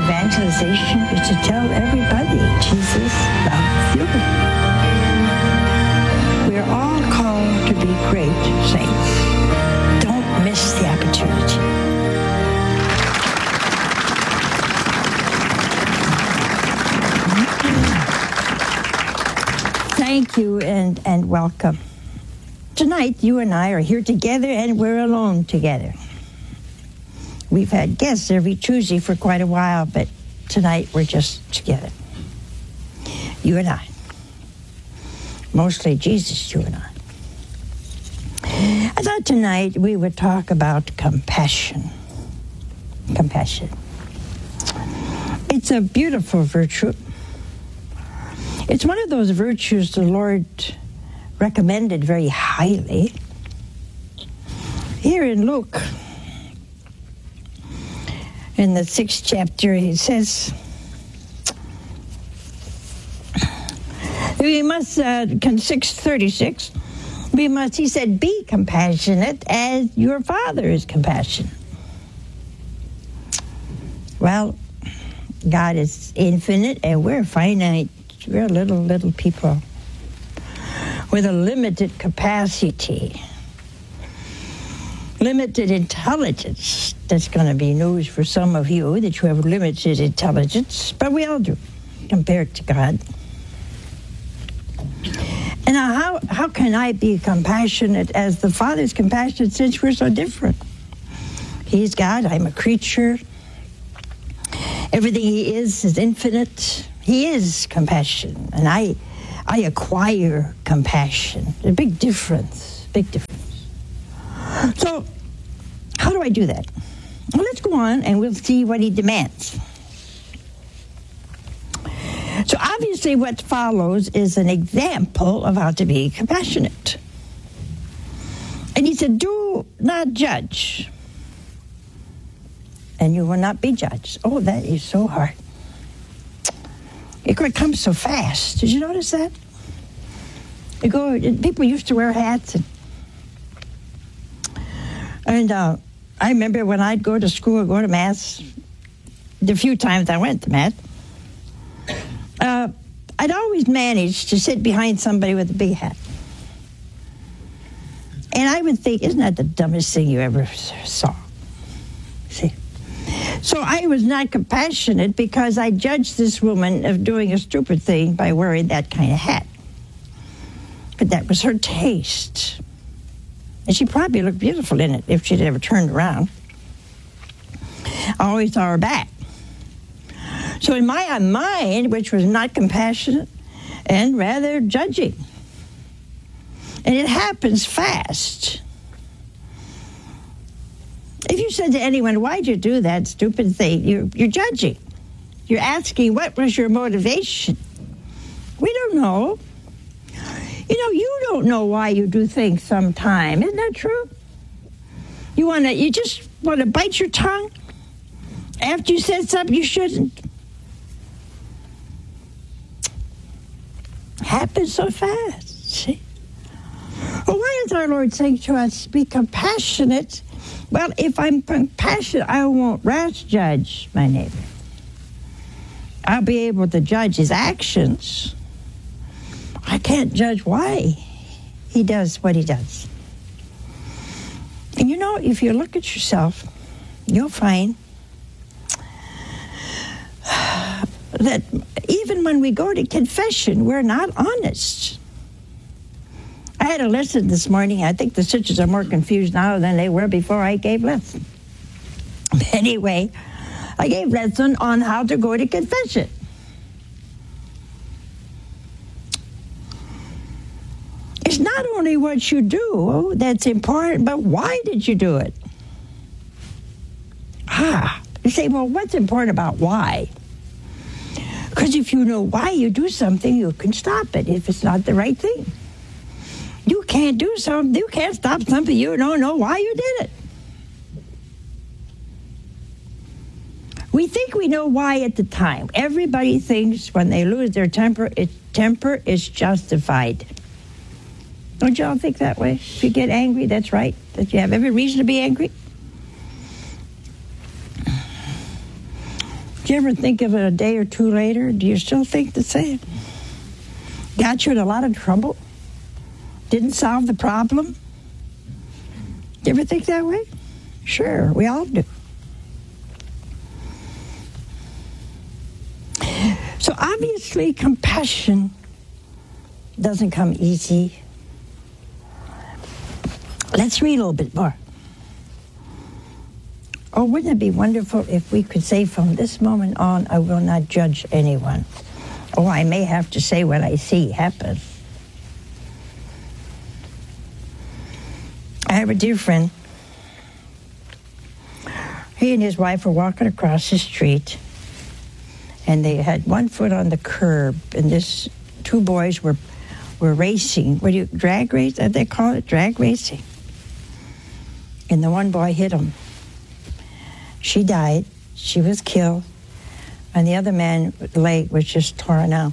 evangelization is to tell everybody Jesus loves you. We're all called to be great saints. Don't miss the opportunity. Thank you and welcome. Tonight, you and I are here together, and we're alone together. We've had guests every Tuesday for quite a while, but tonight we're just together. You and I. Mostly Jesus, you and I. I thought tonight we would talk about compassion. Compassion. It's a beautiful virtue. It's one of those virtues the Lord recommended very highly. Here in Luke, in the 6th chapter, he says, we must, 6:36, he said, be compassionate as your Father is compassionate. Well, God is infinite and we're finite. We're little people with a limited capacity, limited intelligence. That's going to be news for some of you, that you have limited intelligence, but we all do, compared to God. And now how can I be compassionate as the Father's compassionate, since we're so different? He's God, I'm a creature. Everything he is infinite. He is compassion, and I acquire compassion. There's a big difference, big difference. So, how do I do that? Well, let's go on and we'll see what he demands. So obviously what follows is an example of how to be compassionate. And he said, do not judge, and you will not be judged. Oh, that is so hard. It comes so fast. Did you notice that? People used to wear hats, and I remember when I'd go to school or go to Mass, the few times I went to Mass, I'd always manage to sit behind somebody with a big hat. And I would think, isn't that the dumbest thing you ever saw? See? So I was not compassionate because I judged this woman of doing a stupid thing by wearing that kind of hat. But that was her taste. And she probably looked beautiful in it if she'd ever turned around. I always saw her back. So in my mind, which was not compassionate and rather judging. And it happens fast. If you said to anyone, why'd you do that stupid thing? You're judging. You're asking, what was your motivation? We don't know. You don't know why you do things sometime. Isn't that true? You just want to bite your tongue after you said something you shouldn't. Happens so fast, see? Well, why is our Lord saying to us, be compassionate? Well, if I'm compassionate, I won't rash judge my neighbor. I'll be able to judge his actions. I can't judge why he does what he does. And if you look at yourself, you'll find that even when we go to confession, we're not honest. I had a lesson this morning. I think the sisters are more confused now than they were before I gave lesson. Anyway, I gave lesson on how to go to confession. It's not only what you do that's important, but why did you do it? You say, well, what's important about why? Because if you know why you do something, you can stop it if it's not the right thing. You can't do something, you can't stop something you don't know why you did it. We think we know why at the time. Everybody thinks when they lose their temper is justified. Don't you all think that way? If you get angry, that's right. That you have every reason to be angry. Do you ever think of it a day or two later? Do you still think the same? Got you in a lot of trouble? Didn't solve the problem? Do you ever think that way? Sure, we all do. So obviously, compassion doesn't come easy. Let's read a little bit more. Oh, wouldn't it be wonderful if we could say from this moment on, I will not judge anyone. Oh, I may have to say what I see happen. I have a dear friend. He and his wife were walking across the street, and they had one foot on the curb, and this two boys were racing. What do you, drag race? They call it drag racing. And the one boy hit him. She died. She was killed. And the other man's leg was just torn out.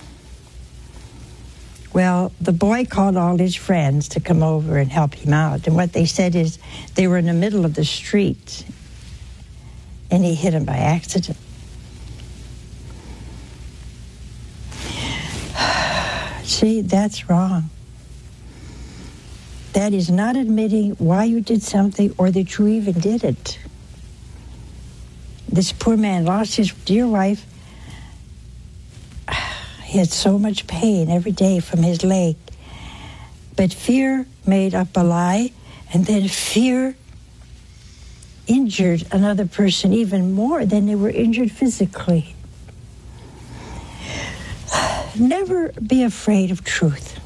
Well, the boy called all his friends to come over and help him out. And what they said is they were in the middle of the street, and he hit him by accident. See, that's wrong. That is not admitting why you did something or that you even did it. This poor man lost his dear wife. He had so much pain every day from his leg. But fear made up a lie, and then fear injured another person even more than they were injured physically. Never be afraid of truth.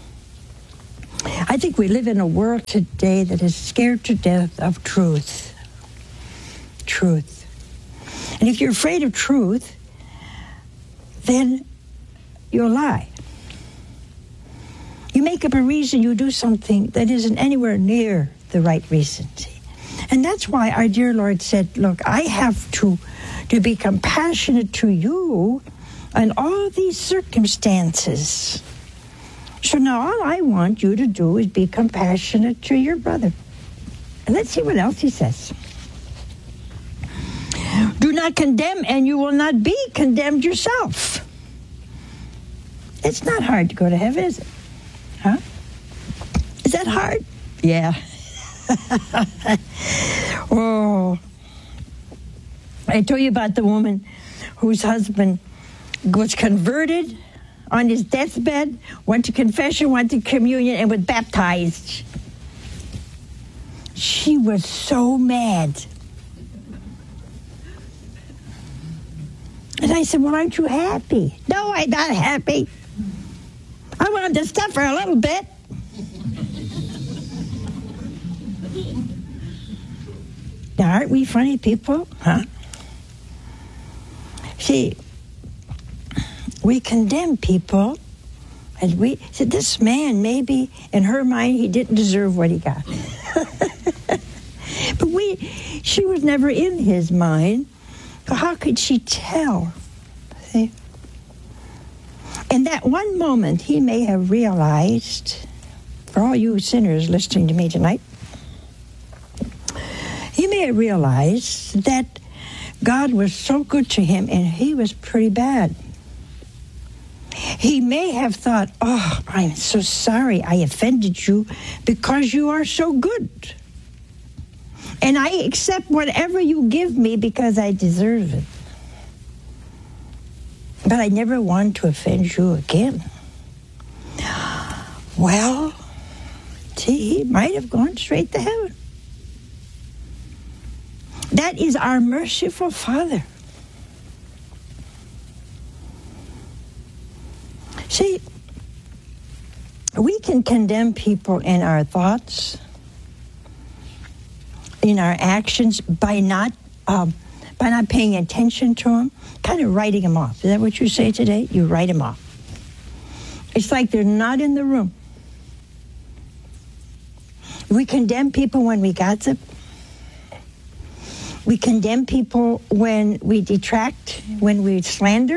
I think we live in a world today that is scared to death of truth. Truth. And if you're afraid of truth, then you'll lie. You make up a reason, you do something that isn't anywhere near the right reason. And that's why our dear Lord said, look, I have to be compassionate to you in all these circumstances. So now all I want you to do is be compassionate to your brother. And let's see what else he says. Do not condemn, and you will not be condemned yourself. It's not hard to go to heaven, is it? Huh? Is that hard? Yeah. Oh. I told you about the woman whose husband was converted on his deathbed, went to confession, went to communion, and was baptized. She was so mad. And I said, well, aren't you happy? No, I'm not happy. I wanted to suffer a little bit. Now, aren't we funny people? Huh? See, we condemn people, and we said, this man, maybe in her mind, he didn't deserve what he got. But she was never in his mind. So how could she tell? See? In that one moment, he may have realized, for all you sinners listening to me tonight, he may have realized that God was so good to him and he was pretty bad. He may have thought, oh, I'm so sorry I offended you because you are so good. And I accept whatever you give me because I deserve it. But I never want to offend you again. Well, see, he might have gone straight to heaven. That is our merciful Father. See, we can condemn people in our thoughts, in our actions, by not paying attention to them, kind of writing them off. Is that what you say today? You write them off. It's like they're not in the room. We condemn people when we gossip. We condemn people when we detract, when we slander.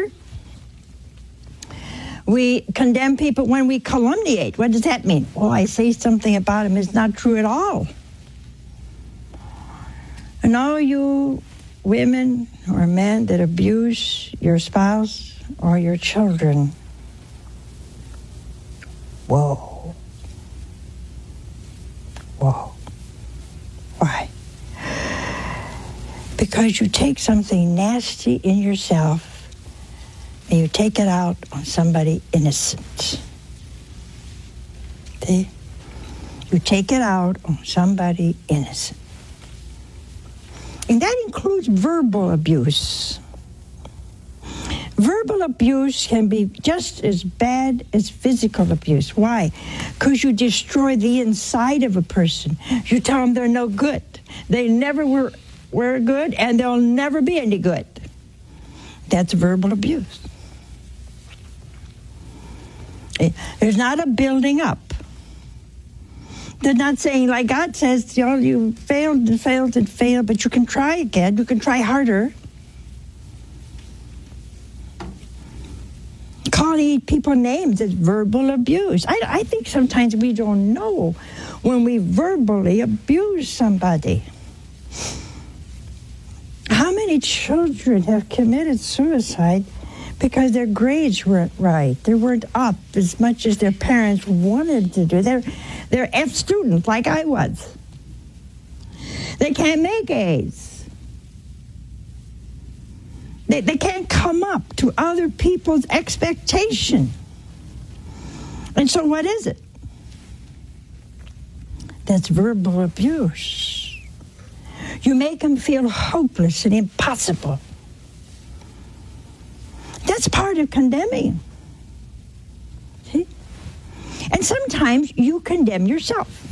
We condemn people when we calumniate. What does that mean? Oh, I say something about him is not true at all. And all you women or men that abuse your spouse or your children. Whoa. Whoa. Why? Because you take something nasty in yourself and you take it out on somebody innocent. See? You take it out on somebody innocent. And that includes verbal abuse. Verbal abuse can be just as bad as physical abuse. Why? Because you destroy the inside of a person. You tell them they're no good. They never were good, and they'll never be any good. That's verbal abuse. There's not a building up. They're not saying, like God says, you failed and failed and failed, but you can try again. You can try harder. Calling people names is verbal abuse. I think sometimes we don't know when we verbally abuse somebody. How many children have committed suicide because their grades weren't right? They weren't up as much as their parents wanted to do. They're F students like I was. They can't make A's. They can't come up to other people's expectation. And so what is it? That's verbal abuse. You make them feel hopeless and impossible. That's part of condemning. See? And sometimes you condemn yourself.